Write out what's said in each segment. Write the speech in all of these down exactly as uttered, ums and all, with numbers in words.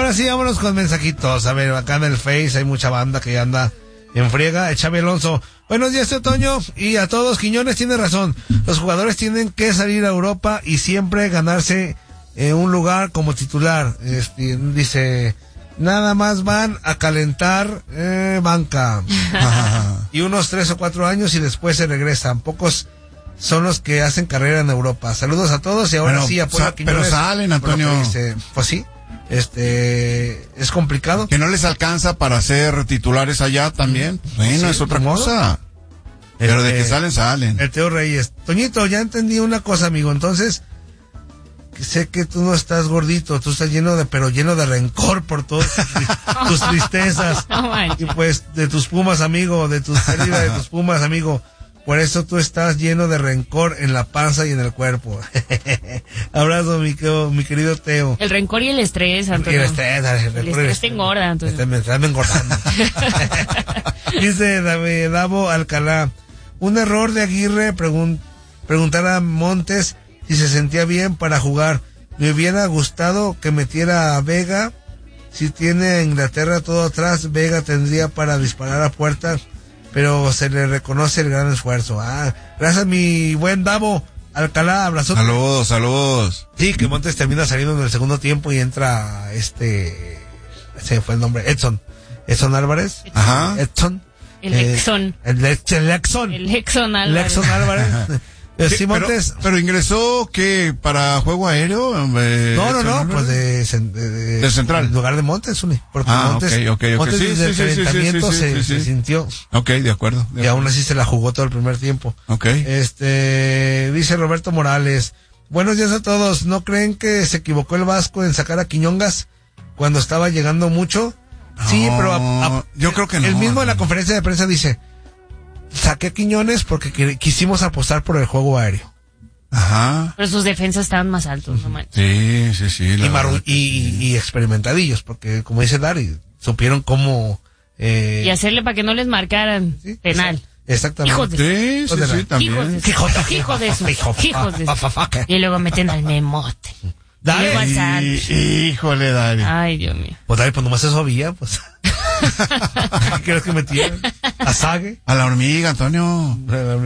Ahora sí, vámonos con mensajitos. A ver, acá en el Face hay mucha banda que anda en friega. Xavi Alonso, buenos días, este otoño, y a todos. Quiñones tiene razón, los jugadores tienen que salir a Europa y siempre ganarse eh, un lugar como titular. Este, dice, nada más van a calentar eh, banca y unos tres o cuatro años y después se regresan. Pocos son los que hacen carrera en Europa. Saludos a todos y ahora bueno, sí apoyo a Quiñones. Pero salen, Antonio. Dice, pues sí, este es complicado. Que no les alcanza para ser titulares allá también. Bueno, sí, es otra cosa. Pero este, de que salen, salen. El Teo Reyes. Toñito, ya entendí una cosa, amigo. Entonces, sé que tú no estás gordito, tú estás lleno de, pero lleno de rencor por todas tus tristezas. Y pues, de tus Pumas, amigo, de tus pérdidas de tus Pumas, amigo. Por eso tú estás lleno de rencor en la panza y en el cuerpo. Abrazo, mi, mi querido Teo. El rencor y el estrés, Antonio. Y el estrés, el, el, el estrés te engorda, Antonio. Me estás engordando. Dice David, Davo Alcalá, un error de Aguirre pregun- preguntar a Montes si se sentía bien para jugar. Me hubiera gustado que metiera a Vega. Si tiene a Inglaterra todo atrás, Vega tendría para disparar a puerta, pero se le reconoce el gran esfuerzo. Ah, gracias, mi buen Davo Alcalá, abrazo. Saludos, saludos. Sí, que Montes termina saliendo en el segundo tiempo y entra este, ese fue el nombre, Edson. Edson Álvarez. Ajá. Edson. El Exxon. Eh, el, ex, el Exxon. El Exxon Álvarez. El Exxon Álvarez. Sí, Montes. Pero, pero ingresó, ¿qué? ¿Para juego aéreo? Eh, no, no, no, pues de, de, de, de central. En lugar de Montes, Uni. Porque ah, Montes, okay, okay, okay. Montes Sí, desde sí, el sí, calentamiento sí, sí, sí, se, sí, sí. se sintió. Ok, de acuerdo. De y acuerdo. aún así se la jugó todo el primer tiempo. Ok. Este, dice Roberto Morales, buenos días a todos. ¿No creen que se equivocó el Vasco en sacar a Quiñongas cuando estaba llegando mucho? No, sí, pero a, a, yo creo que no. El mismo en la conferencia de prensa dice, saqué a Quiñones porque qu- quisimos apostar por el juego aéreo. Ajá. Pero sus defensas estaban más altos, no manches. Sí, sí, sí. Y, maru- y, y experimentadillos, porque como dice Dari, supieron cómo... Eh, y hacerle para que no les marcaran ¿sí? penal. Exactamente. Hijos de sí, sí, sí, sí, también. Hijos de su. Hijos de su. Hijos de su. Y luego meten al memote. Dale. Y luego al Santos. Híjole, Dari. Ay, Dios mío. Pues Dari, pues nomás eso había, pues. ¿Qué quieres que metieran? ¿A Sague? A la hormiga, Antonio.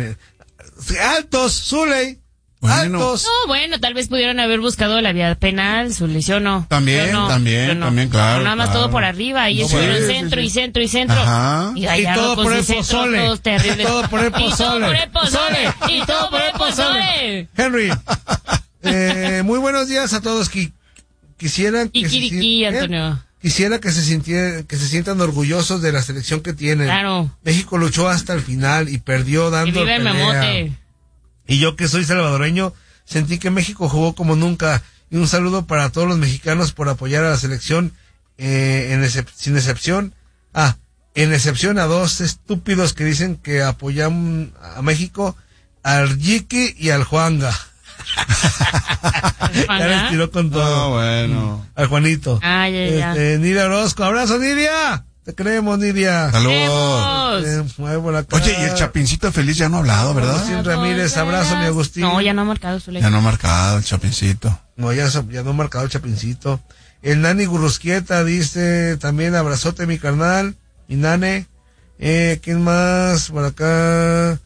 Altos, Zuley. Bueno. Altos. No, bueno, tal vez pudieron haber buscado la vía penal, su lesión no. También, no, también, no. también, claro. No, nada más claro. todo por arriba, y No, estuvieron sí, centro sí, y sí. centro y centro. Ajá. Y, y todo por el pozole. Todos terribles. Y todo por el pozole. Y todo por el pozole. Y todo por el pozole. Henry, eh, muy buenos días a todos. Qu- quisieran que Ikiriki, se, Antonio. ¿eh? Quisiera que se sintiera, que se sientan orgullosos de la selección que tienen. Claro. México luchó hasta el final y perdió dando Que viva el pelea. mamote. Y yo que soy salvadoreño, sentí que México jugó como nunca. Y un saludo para todos los mexicanos por apoyar a la selección, eh, en excep- sin excepción. Ah, en excepción a dos estúpidos que dicen que apoyan a México, al Yiki y al Juanga. Ya les tiró con todo. Oh, bueno. Al Juanito. Ah, ya, ya. Este, Nidia Orozco, abrazo, Nidia. Te creemos, Nidia. Saludos. Eh, muevo la cara. Oye, y el Chapincito Feliz ya no ha hablado, ¿verdad? Agustín Ramírez, abrazo, mi Agustín. No, ya no ha marcado su Ya no ha marcado el Chapincito. No, ya, ya no ha marcado el Chapincito. El Nani Gurrusquieta dice también abrazote, mi carnal. Mi nane. Eh, ¿quién más? Por acá.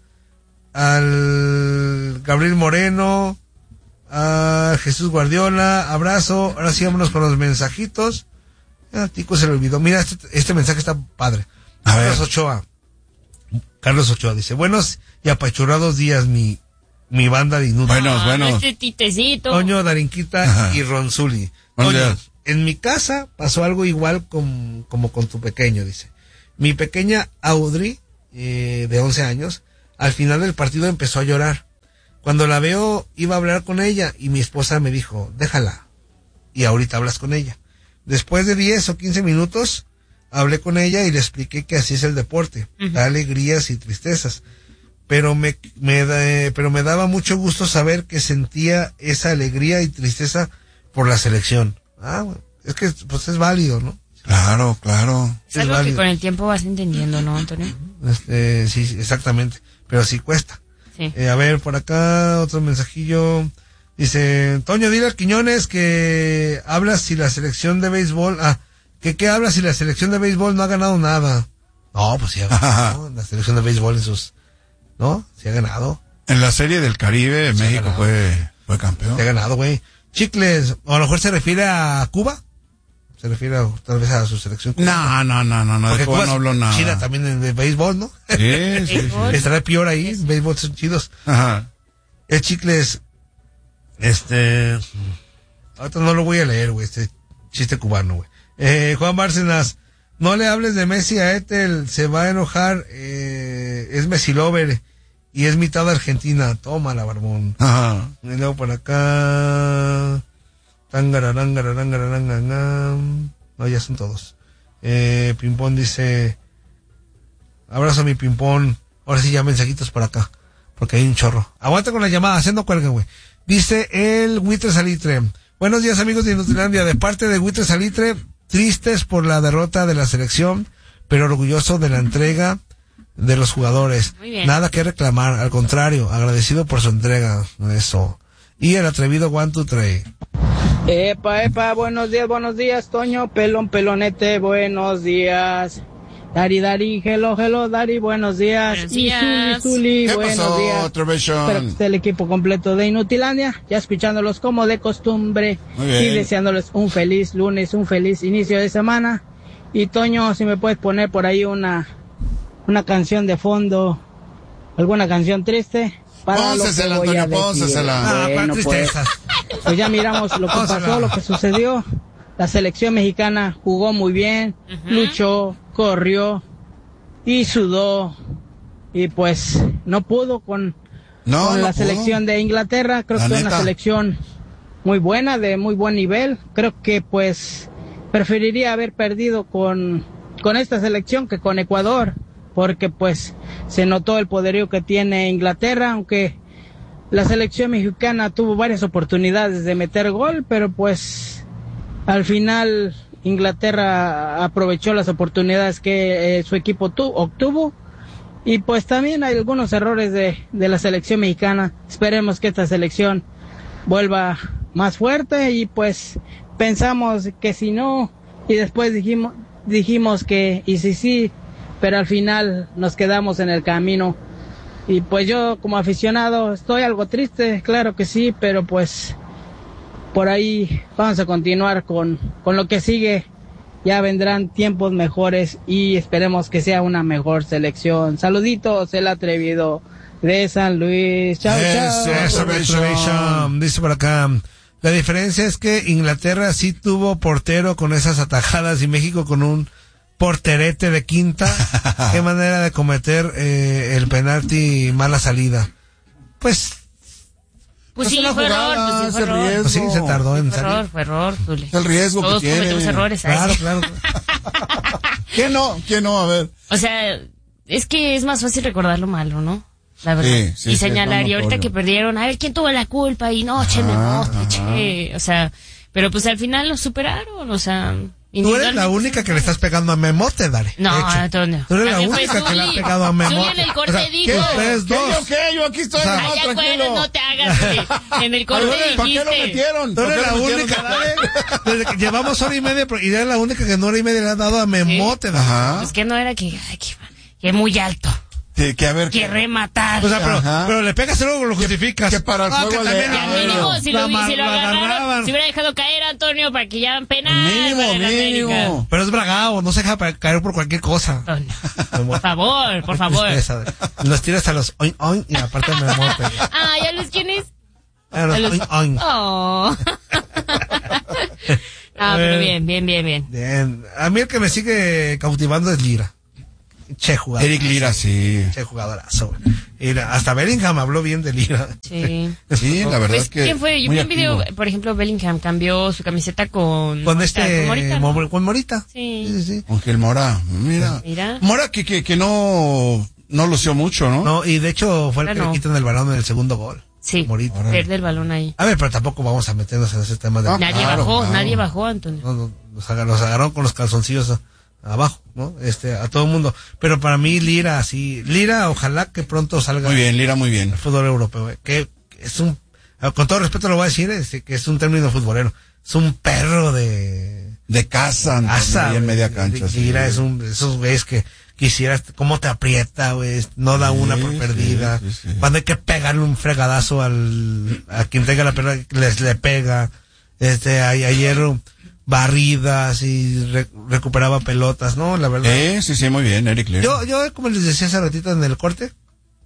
Al Gabriel Moreno. A Jesús Guardiola. Abrazo. Ahora sí, vámonos con los mensajitos. A Tico se le olvidó. Mira, este, este mensaje está padre. A Carlos ver. Ochoa. Carlos Ochoa dice, buenos y apachurrados días, mi, mi banda de inútiles. Buenos, buenos. Este titecito. Toño, Darinquita Ajá. y Ronzuli. Buenos Toño, días. en mi casa pasó algo igual con, como con tu pequeño, dice. Mi pequeña Audrey, eh, de once años, al final del partido empezó a llorar. Cuando la veo, iba a hablar con ella y mi esposa me dijo, déjala. Y ahorita hablas con ella. Después de diez o quince minutos, hablé con ella y le expliqué que así es el deporte. Uh-huh. Da alegrías y tristezas. Pero me, me, da- pero me daba mucho gusto saber que sentía esa alegría y tristeza por la selección. Ah, bueno, es que pues es válido, ¿no? Claro, claro. Es algo que con el tiempo vas entendiendo, ¿no, Antonio? Este, sí, sí, exactamente. Pero sí cuesta. Sí. Eh, a ver, por acá otro mensajillo. Dice, Toño, dile a Quiñones que habla si la selección de béisbol, ah, que qué habla si la selección de béisbol no ha ganado nada. No, pues sí ha ganado, la selección de béisbol en sus, ¿no? Sí ha ganado. En la Serie del Caribe, sí México fue, fue campeón. Sí ha ganado, güey. Chicles, o a lo mejor se refiere a Cuba. Se refiere a, tal vez a su selección cubana. No, no, no, no, no, porque de Cuba, Cuba no hablo nada. China también en el béisbol, ¿no? Sí, sí, sí. Estará peor ahí, en béisbol son chidos. Ajá. El Chicles, este, ahorita no lo voy a leer, güey, este chiste cubano, güey. Eh, Juan Bárcenas, no le hables de Messi a Ethel, se va a enojar, eh, es Messi lover y es mitad argentina, tómala, barbón. Ajá. Y luego por acá, tangararangararangararangangam. No, ya son todos. Eh, Pimpón dice, abrazo a mi Pimpón, ahora sí ya mensajitos por acá, porque hay un chorro. Aguanta con la llamada, haciendo cuelga, güey. Dice el Buitre Salitre, buenos días amigos de Inutilandia, de parte de Buitre Salitre, tristes por la derrota de la selección, pero orgulloso de la entrega de los jugadores. Nada que reclamar, al contrario, agradecido por su entrega. Eso. Y el atrevido One, Two, Three. Epa, epa, buenos días, buenos días, Toño, pelón, pelonete, buenos días. Dari, Dari, hello, hello, Dari, buenos días. Buenos días. Y Zuli, Zuli, ¿Qué buenos pasó, días. Trevation? Espero que esté el equipo completo de Inutilandia, ya escuchándolos como de costumbre. Muy bien. Y deseándoles un feliz lunes, un feliz inicio de semana. Y Toño, si me puedes poner por ahí una, una canción de fondo, alguna canción triste. Para Pónsesela, lo que voy Antonio, a pónsesela. Ah, Bueno, para pues, tristezas. pues ya miramos lo que Pónsela. pasó, lo que sucedió. La selección mexicana jugó muy bien, Ujú. luchó, corrió y sudó. Y pues no pudo con, No, con no la pudo. selección de Inglaterra. Creo La que fue neta. una selección muy buena, de muy buen nivel. Creo que pues preferiría haber perdido con, con esta selección que con Ecuador, porque pues se notó el poderío que tiene Inglaterra, aunque la selección mexicana tuvo varias oportunidades de meter gol, pero pues al final Inglaterra aprovechó las oportunidades que eh, su equipo tu, obtuvo. Y pues también hay algunos errores de, de la selección mexicana. Esperemos que esta selección vuelva más fuerte y pues pensamos que si no, y después dijimos, dijimos que y si sí, pero al final nos quedamos en el camino. Y pues yo como aficionado estoy algo triste, claro que sí, pero pues por ahí vamos a continuar con, con lo que sigue. Ya vendrán tiempos mejores y esperemos que sea una mejor selección. Saluditos, el atrevido de San Luis. Chao, Eso, chao. eso. Observation. Dice por acá, la diferencia es que Inglaterra sí tuvo portero con esas atajadas y México con un porterete de quinta. Qué manera de cometer eh, el penalti y mala salida. Pues, Pues Es sí, una fue error, jugada, pues sí, fue es el error. riesgo. pues sí, se tardó en Fue error, salir. fue error, Zuli. Es el riesgo que Todos tiene. cometemos errores. ¿sabes? Claro, claro. ¿Quién no? ¿Quién no? A ver. O sea, es que es más fácil recordar lo malo, ¿no? La verdad. Sí, sí, y sí, señalar, es más y ahorita notorio. que perdieron, a ver quién tuvo la culpa, y no, che, me mote, che. O sea, pero pues al final lo superaron, o sea. Tú eres la individualmente única sí. que le estás pegando a Memote, Dare. No, De hecho. Antonio. Tú eres la También fue única que le ha Zuli. pegado a Zuli Memote. en el corte O sea, dijo. ¿qué? Ustedes ¿Qué dos. yo qué? Yo aquí estoy O sea, nomás, Ay, ya tranquilo. acuerdas, no te hagas, Zuli. En el corte ¿Para qué lo dijiste. metieron? Tú ¿Por eres qué la lo metieron? única, Dare. Desde que llevamos hora y media, pero- y eres la única que en hora y media le ha dado a Memote, Dare. Ajá. Pues que no era que, ay, que, que muy alto. Que, que a ver. Que rematar. O sea, pero, Ajá. pero le pegas y luego lo justificas. que para el Ah, juego que de- también- Y al mínimo, si lo, La si lo ma- la agarraron, agarraban. si hubiera dejado caer a Antonio para que ya penal. Mínimo, para el América. mínimo. Pero es bragado, no se deja pa- caer por cualquier cosa. Antonio, por favor, por favor. Tristeza, Dare. Los tiras a los oin oin y aparte Memote. Ah, ¿ya los quién es? A los A los- oin oin. Oh. Ah, pero bien, bien, bien, bien. Bien. A mí el que me sigue cautivando es Lira. Che jugador. Eric Lira, sí. Che jugadorazo, güey. Mira, hasta Bellingham habló bien de Lira. Sí. Sí, la verdad Pues, es que. ¿quién fue? Yo muy vi un video, activo. por ejemplo, Bellingham cambió su camiseta con... Con Morita, este, con Morita, ¿no? Mo- con Morita. Sí. Sí, sí. Ángel Mora, mira. Mira. Mora que, que, que no, no lució mucho, ¿no? No, y de hecho fue el que Bueno. le quitan el balón en el segundo gol. Sí, Morita. Órale. pierde el balón ahí. A ver, pero tampoco vamos a meternos en ese tema de... Ah, Nadie claro, bajó, claro. nadie bajó, Antonio. No, no, los, agar- los agarraron con los calzoncillos a- abajo, ¿no? Este, a todo el mundo. Pero para mí Lira, sí. Lira, ojalá que pronto salga Muy bien, Lira, muy bien. al fútbol europeo, eh, que es un... con todo respeto lo voy a decir, es, que es un término futbolero, es un perro de... De casa, Asa, en media cancha. Sí, mira, es un, esos güeyes que quisieras, cómo te aprieta, güey, no da sí, una por perdida. Sí, sí, sí. Cuando hay que pegarle un fregadazo al, a quien tenga la pelota, les le pega. Este, ayer barridas y re, recuperaba pelotas, ¿no? La verdad. Eh, sí, sí, muy bien, Eric Lira. Yo, yo, como les decía hace ratito en el corte,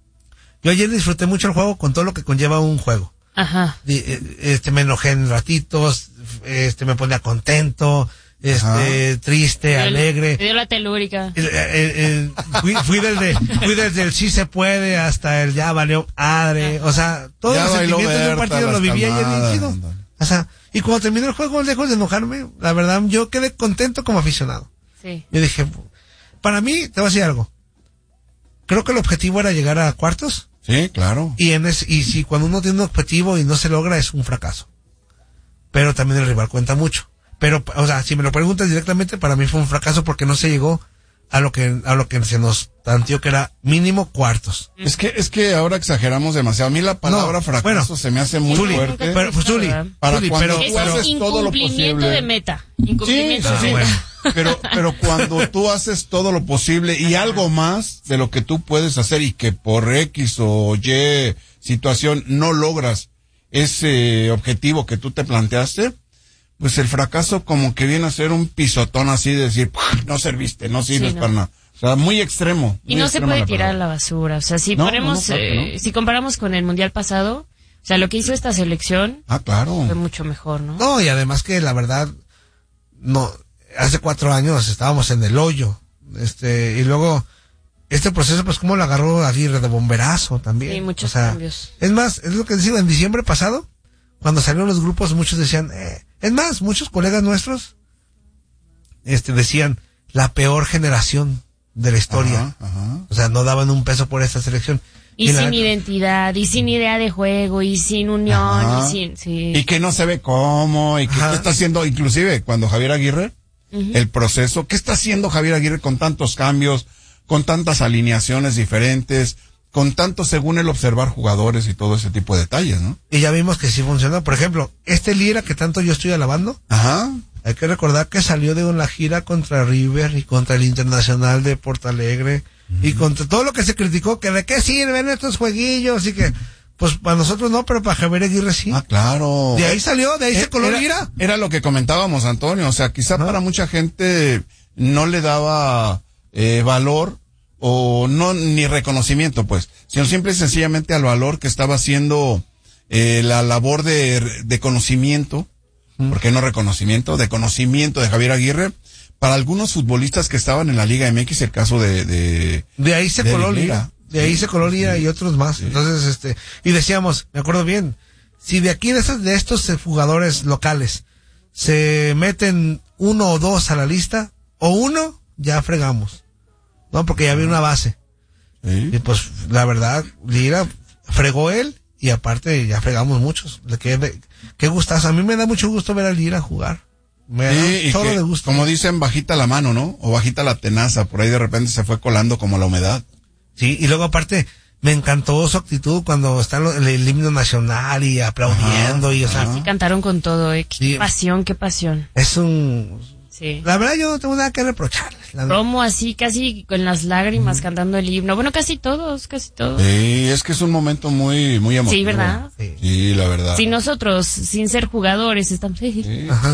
yo ayer disfruté mucho el juego con todo lo que conlleva un juego. Ajá. Este, me enojé en ratitos, este, me ponía contento, este, ajá, triste, me alegre. Me dio la telúrica. El, el, el, fui, fui desde, fui desde el sí se puede hasta el ya valió madre, o sea, todos ya los sentimientos de un partido lo viví ayer dirigido. O sea, y cuando terminó el juego, lejos de enojarme, la verdad, yo quedé contento como aficionado. Sí. Yo dije, para mí, te voy a decir algo. Creo que el objetivo era llegar a cuartos. Sí, claro. Y en ese, y si cuando uno tiene un objetivo y no se logra, es un fracaso. Pero también el rival cuenta mucho. Pero, o sea, si me lo preguntas directamente, para mí fue un fracaso porque no se llegó a lo que, a lo que se nos planteó que era mínimo cuartos. Es que, es que ahora exageramos demasiado. A mí la palabra no, fracaso bueno, se me hace muy Zuli, fuerte. Pero, pues, Zuli, para Zuli, cuando pero, tú haces pero, todo lo posible. de meta. Incumplimiento sí, de sí, meta. bueno. Pero, pero cuando tú haces todo lo posible y algo más de lo que tú puedes hacer y que por X o Y situación no logras ese objetivo que tú te planteaste, pues el fracaso como que viene a ser un pisotón así de decir, no serviste, no sirves sí, no. para nada. O sea, muy extremo. Y muy no se puede tirar a la basura. O sea, si no, ponemos, no, no, claro eh, no. si comparamos con el Mundial pasado, o sea, lo que hizo esta selección ah, claro. fue mucho mejor, ¿no? No, y además que la verdad, no, hace cuatro años estábamos en el hoyo, este, y luego, este proceso, pues, ¿cómo lo agarró Aguirre? De bomberazo también. Sí, muchos o sea, cambios. Es más, es lo que decía, en diciembre pasado, cuando salieron los grupos, muchos decían, eh, es más, muchos colegas nuestros, este, decían, la peor generación de la historia. Ajá, ajá. O sea, no daban un peso por esta selección. Y, y sin la... identidad, y sin idea de juego, y sin unión, ajá. y sin, sí. Y que no se ve cómo, y que qué está haciendo, inclusive, cuando Javier Aguirre, uh-huh. el proceso, ¿qué está haciendo Javier Aguirre con tantos cambios, con tantas alineaciones diferentes, con tanto según el observar jugadores y todo ese tipo de detalles, ¿no? Y ya vimos que sí funcionó. Por ejemplo, este Lira que tanto yo estoy alabando, ajá. hay que recordar que salió de una gira contra River y contra el Internacional de Porto Alegre uh-huh. y contra todo lo que se criticó, que de qué sirven estos jueguillos y que, pues para nosotros no, pero para Javier Aguirre sí. Ah, claro. De ahí salió, de ahí era, se coló era, Lira. Era lo que comentábamos, Antonio, o sea, quizá ¿no? para mucha gente no le daba eh, valor o no ni reconocimiento, pues, sino simple y sencillamente al valor que estaba haciendo eh, la labor de, de conocimiento, mm. ¿por qué no reconocimiento? De conocimiento de Javier Aguirre para algunos futbolistas que estaban en la Liga M X, el caso de... De, de ahí se de coló Lira, de ahí sí, se coló Lira sí, y otros más, sí. Entonces, este, y decíamos, me acuerdo bien, si de aquí de estos, de estos jugadores locales se meten uno o dos a la lista, o uno, ya fregamos. No, porque ya había una base. ¿Sí? Y pues, la verdad, Lira fregó él y aparte ya fregamos muchos. Qué, qué gustazo. A mí me da mucho gusto ver a Lira jugar. Me sí, da solo que, de gusto. Como dicen, bajita la mano, ¿no? O bajita la tenaza. Por ahí de repente se fue colando como la humedad. Sí, y luego aparte, me encantó su actitud cuando está el, el himno nacional y aplaudiendo. Ajá, y o sea, sí, cantaron con todo, eh. Qué sí, pasión, qué pasión. Es un... Sí. La verdad yo no tengo nada que reprocharles. Romo así, casi con las lágrimas, mm. cantando el himno. Bueno, casi todos, casi todos. Sí, es que es un momento muy, muy emotivo. Sí, ¿verdad? Sí, sí la verdad. Si nosotros, sin ser jugadores, estamos... Sí. Ajá.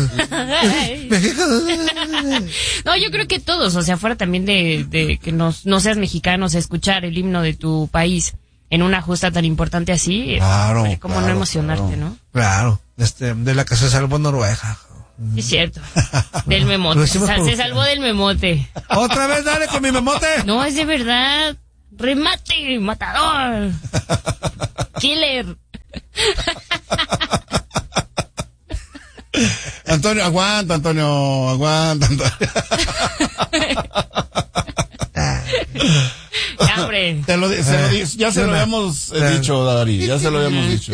No, yo creo que todos, o sea, fuera también de, de que no, no seas mexicano, o sea, escuchar el himno de tu país en una justa tan importante así, claro, es como claro, no emocionarte, claro. ¿no? Claro, este, de la que se salvó Noruega. Sí, es cierto. Del memote. Se, se salvó del memote. ¿Otra vez dale con mi memote? No, es de verdad. Remate, matador. Killer. Antonio, aguanta, Antonio, aguanta, Antonio. Ya, hombre. Te lo, se lo, ya se lo habíamos eh, dicho, Dari, ya se lo habíamos dicho.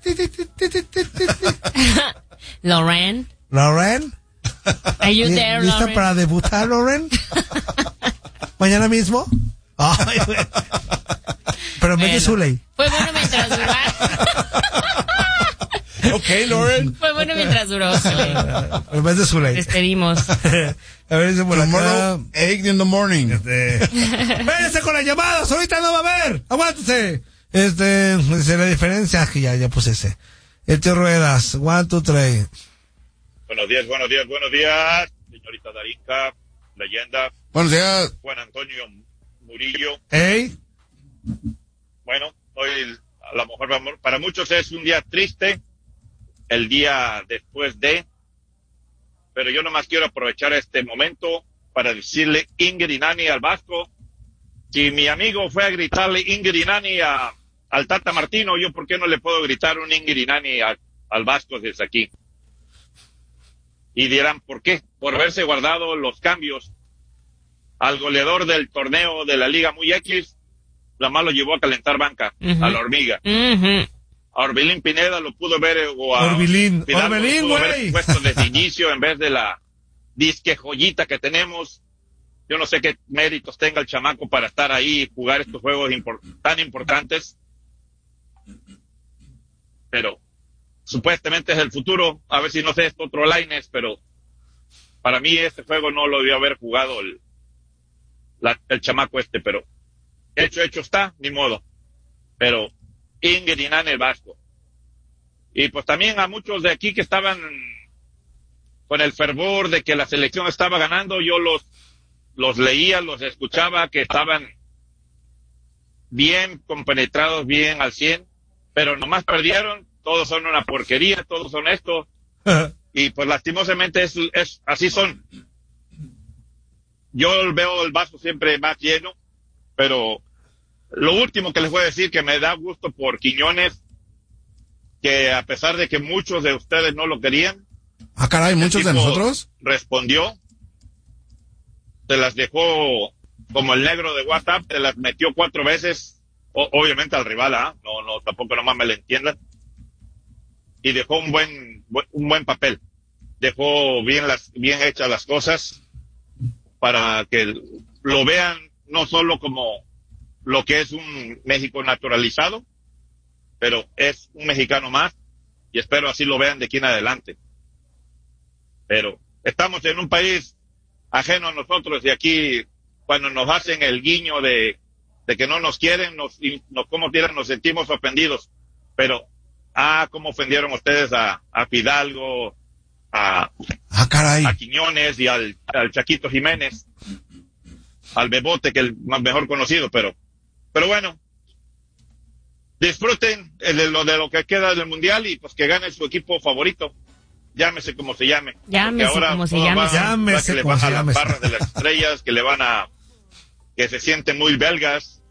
Lauren. Lauren. Are you there, ¿Lista Lauren? para debutar, Lauren? ¿Mañana mismo? Ay, pero en vez de Zuley. Pues bueno, mientras dura. Ok, Lauren. Fue bueno mientras duró. En vez de Zuley. Despedimos. A ver, dice por Tomorrow, acá. eight in the morning. Este, espérense con las llamadas, ahorita no va a haber. Aguántese. Este, dice la diferencia, que ya, ya puse ese. El tío Ruedas, one, two, three. Buenos días, buenos días, buenos días, señorita Darinka, leyenda. Buenos días. Juan Antonio Murillo. Ey. Bueno, hoy a lo mejor para muchos es un día triste, el día después de, pero yo nomás quiero aprovechar este momento para decirle Ingrid y Nani al Vasco. Si mi amigo fue a gritarle Ingrid y Nani a, al Tata Martino, yo por qué no le puedo gritar un Ingrid y Nani a, al Vasco desde aquí. Y dirán, ¿por qué? Por haberse guardado los cambios al goleador del torneo de la Liga Muy X, la más lo llevó a calentar banca, uh-huh. a la Hormiga. Uh-huh. A Orbelín Pineda lo pudo ver, o a Orbelín, Fidalgo Orbelín, lo pudo haber güey. puesto desde inicio en vez de la disque joyita que tenemos. Yo no sé qué méritos tenga el chamaco para estar ahí y jugar estos juegos import- tan importantes. Pero supuestamente es el futuro. A ver si no sé esto otro Lainez, pero para mí este juego no lo debió haber jugado el, la, el chamaco este, pero hecho, hecho está, ni modo. Pero Ingrid y Nani el Vasco. Y pues también a muchos de aquí que estaban con el fervor de que la selección estaba ganando, yo los los leía, los escuchaba, que estaban bien compenetrados, bien al cien, pero nomás perdieron, todos son una porquería, todos son esto, y pues lastimosamente es, es así son. Yo veo el vaso siempre más lleno, pero lo último que les voy a decir, que me da gusto por Quiñones, que a pesar de que muchos de ustedes no lo querían, ah, caray, muchos de nosotros respondió, se las dejó como el negro de WhatsApp, se las metió cuatro veces, o, obviamente al rival, ¿ah? ¿eh? no, no, tampoco nomás me lo entiendan, y dejó un buen, un buen papel, dejó bien las, bien hechas las cosas, para que lo vean no solo como lo que es un México naturalizado, pero es un mexicano más, y espero así lo vean de aquí en adelante. Pero estamos en un país ajeno a nosotros, y aquí cuando nos hacen el guiño de, de que no nos quieren, nos, nos como quieran, nos sentimos ofendidos. Pero, ah, cómo ofendieron ustedes a, a Fidalgo, a, ah, caray. a Quiñones y al, al Chaquito Jiménez, al Bebote, que es el más mejor conocido, pero, pero bueno, disfruten de lo, de lo que queda del Mundial, y pues que gane su equipo favorito. Llámese como se llame. Llámese ahora como se todo llame. va- va Llámese que le como van se a las llame. barras de las estrellas, que le van a, que se sienten muy belgas,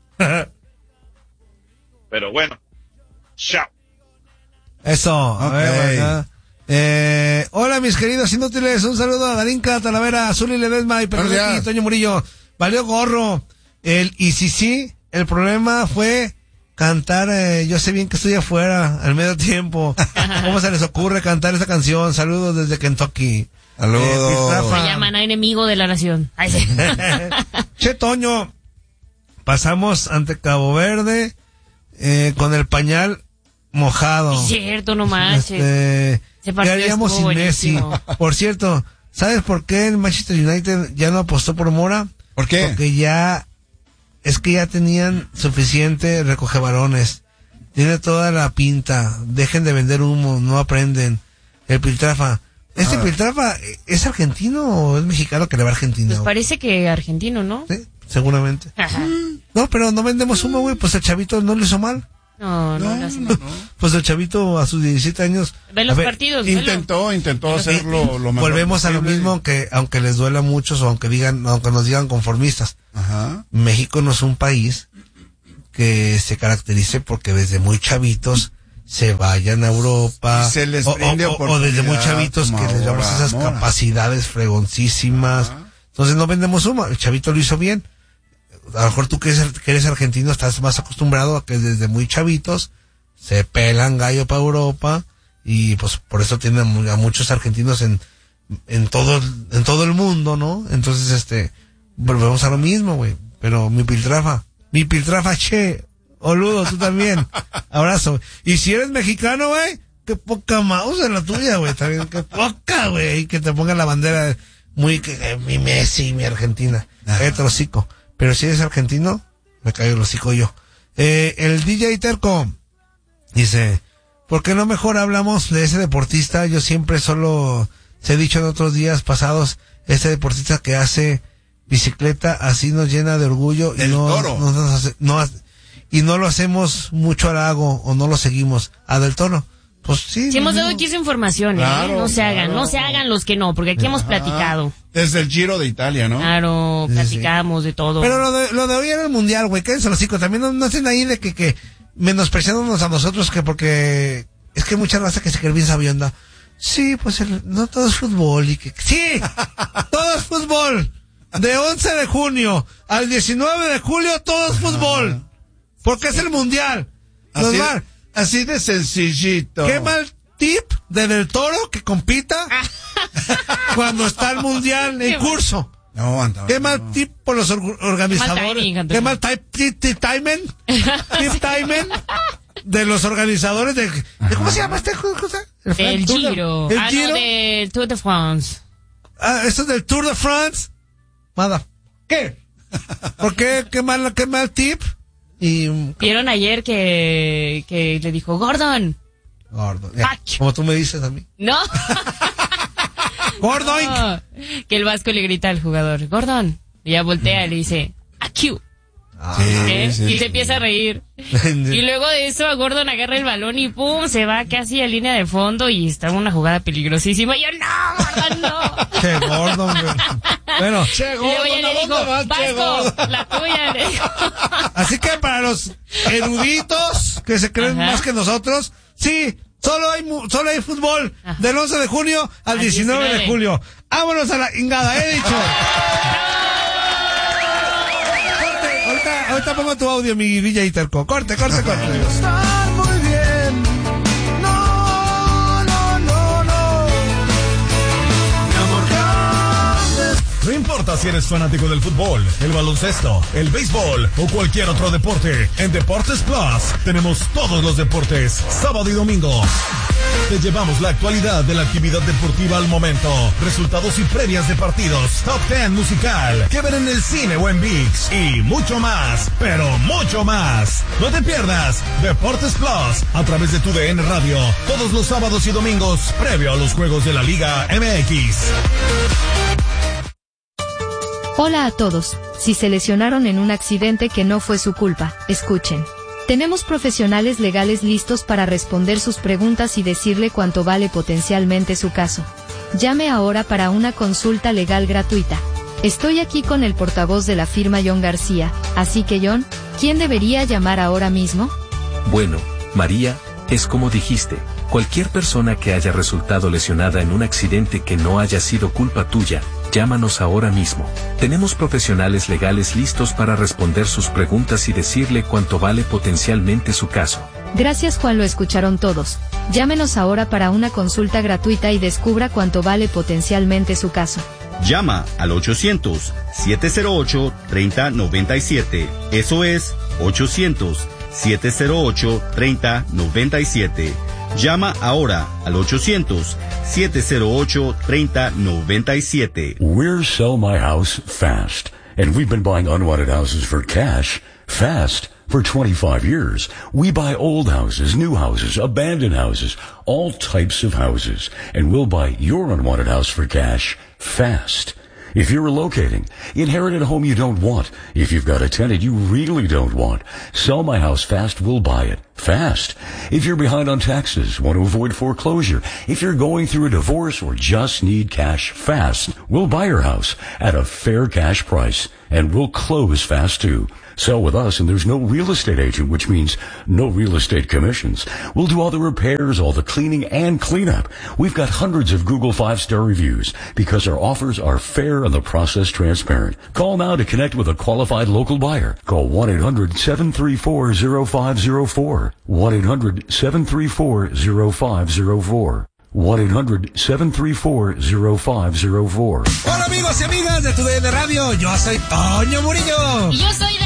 pero bueno, chao. Eso, a Ok. ver, acá. Eh, hola mis queridos inútiles, un saludo a Darinka, Talavera, Azul y Ledesma y Buenos Perú, días. Toño Murillo. Valió gorro. El, y sí, sí, el problema fue cantar, eh, yo sé bien que estoy afuera, al medio tiempo. ¿Cómo se les ocurre cantar esa canción? Saludos desde Kentucky. Saludos. Eh, Pistrafa. Se llaman a enemigo de la nación. Ay, sí. Che, Toño, pasamos ante Cabo Verde, eh, con el pañal mojado. Es cierto, no manches. Este, Ese ¿qué partido haríamos estuvo sin Messi? buenísimo. Por cierto, ¿sabes por qué el Manchester United ya no apostó por Mora? ¿Por qué? Porque ya, es que ya tenían suficiente recogebalones. Tiene toda la pinta. Dejen de vender humo, no aprenden. El Piltrafa. ¿Este Ah. Piltrafa es argentino o es mexicano que le va a Argentina? Pues parece que argentino, ¿no? Sí, seguramente. Ajá. No, pero no vendemos humo, güey. Pues el chavito no lo hizo mal. No, no, No, no, hace no, mal. no. Pues el chavito a sus diecisiete años. Ve los a ver, partidos, velo. Intentó, intentó hacerlo lo mejor Volvemos a lo posible. mismo, que aunque les duela a muchos o aunque digan, aunque nos digan conformistas, Ajá. México no es un país que se caracterice porque desde muy chavitos se vayan a Europa, Y se les o, brinde o- o desde muy oportunidad chavitos como que les damos ahora, esas Mora. capacidades fregoncísimas. Ajá. Entonces no vendemos humo, el chavito lo hizo bien. A lo mejor tú que eres, que eres argentino estás más acostumbrado a que desde muy chavitos se pelan gallo para Europa, y pues por eso tienen mu- a muchos argentinos en en todo en todo el mundo, ¿no? Entonces este volvemos a lo mismo, güey. Pero mi Piltrafa, mi Piltrafa, che, Oludo, tú también. Abrazo. Y si eres mexicano, güey, qué poca mouse es la tuya, güey. También, qué poca, güey. Y que te pongan la bandera muy, que eh, mi Messi, mi Argentina. Cállate el hocico. Pero si eres argentino, me caigo el hocico yo. Eh, el D J Terco dice, ¿por qué no mejor hablamos de ese deportista? Yo siempre solo se he dicho en otros días pasados, este deportista que hace bicicleta, así nos llena de orgullo. El y no, Toro. no nos hace, no, y no lo hacemos mucho halago o no lo seguimos. A Del Toro, pues sí. Si hemos dado aquí esa información, Claro, ¿eh? No se hagan, claro. no se hagan los que no, porque aquí hemos platicado. Desde el Giro de Italia, ¿no? Claro, Sí, platicamos de todo. Pero lo de, lo de hoy era el mundial, güey, quédense los hocico. También no, no hacen ahí de que, que menospreciándonos a nosotros, que porque es que hay mucha raza que se cree bien sabionda. Sí, pues el, no todo es fútbol y que, sí, todo es fútbol. De once de junio al diecinueve de julio todo es fútbol. Porque es el mundial. Nos Así, va- así de sencillito. Qué mal tip de Del Toro que compita cuando está el mundial en Qué curso. No, Antonio. Qué mal tip por los or- organizadores. timing, Antonio. Qué mal type, tip, tip timing. Tip timing de los organizadores de, de ¿cómo se llama este cosa? El Tour de- Giro. El Ah, Giro. no, del Tour de France. Ah, esto es del Tour de France. Nada. ¿Qué? ¿Por qué? ¿Qué mal, qué mal tip? Y Vieron ayer que, que le dijo, Gordon. gordo. Ya, Ach. como tú me dices a mí. No. Gordo. Inc. No. Que el Vasco le grita al jugador, Gordon. Y ya voltea y le dice, Q. ¿Eh? Sí, y sí, se sí. empieza a reír. Y luego de eso, Gordon agarra el balón y pum, se va casi a línea de fondo y está en una jugada peligrosísima. Y yo, no, Gordon, no. Che, gordo, güey. Bueno, Che, Y luego gordo, ya ¿a le dónde dijo, vas, che, gordo? Vasco, la tuya, le dijo. así que para los eruditos que se creen Ajá. más que nosotros, sí, solo hay mu- solo hay fútbol Ajá. del once de junio al Al diecinueve de diecinueve. julio. Vámonos a la ingada, he dicho. Corte, ahorita, ahorita pongo tu audio, mi D J Terco. Corte, corte, corte. Estar muy bien. No, no, no, no. Mi amor grande. No importa si eres fanático del fútbol, el baloncesto, el béisbol o cualquier otro deporte, en Deportes Plus tenemos todos los deportes, sábado y domingo. Te llevamos la actualidad de la actividad deportiva al momento, resultados y previas de partidos, top ten musical, que ver en el cine o en ViX y mucho más, pero mucho más. No te pierdas Deportes Plus a través de tu D N Radio, todos los sábados y domingos, previo a los juegos de la Liga M X. Hola a todos. Si se lesionaron en un accidente que no fue su culpa, escuchen. Tenemos profesionales legales listos para responder sus preguntas y decirle cuánto vale potencialmente su caso. Llame ahora para una consulta legal gratuita. Estoy aquí con el portavoz de la firma John García, así que John, ¿quién debería llamar ahora mismo? Bueno, María, es como dijiste, cualquier persona que haya resultado lesionada en un accidente que no haya sido culpa tuya, llámanos ahora mismo. Tenemos profesionales legales listos para responder sus preguntas y decirle cuánto vale potencialmente su caso. Gracias Juan, lo escucharon todos. Llámenos ahora para una consulta gratuita y descubra cuánto vale potencialmente su caso. Llama al ochocientos, siete cero ocho, tres cero nueve siete. Eso es ochocientos, siete cero ocho, tres cero nueve siete. Llama ahora al ochocientos, siete cero ocho, tres cero nueve siete. We're Sell My House Fast, and we've been buying unwanted houses for cash fast for twenty-five years. We buy old houses, new houses, abandoned houses, all types of houses, and we'll buy your unwanted house for cash fast. If you're relocating, inherit a home you don't want, if you've got a tenant you really don't want, Sell My House Fast will buy it fast. If you're behind on taxes, want to avoid foreclosure, if you're going through a divorce or just need cash fast, we'll buy your house at a fair cash price, and we'll close fast too. Sell with us and there's no real estate agent, which means no real estate commissions. We'll do all the repairs, all the cleaning and cleanup. We've got hundreds of Google five-star reviews because our offers are fair and the process transparent. Call now to connect with a qualified local buyer. Call one eight hundred, seven three four, zero five zero four. one eight hundred, seven three four, zero five zero four. one eight hundred, seven three four, zero five zero four. Hola amigos y amigas de tu D N Radio, yo soy Toño Murillo. Y yo soy